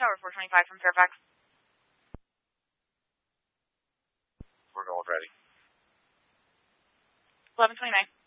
Tower 425 from Fairfax. We're going ready. 1129.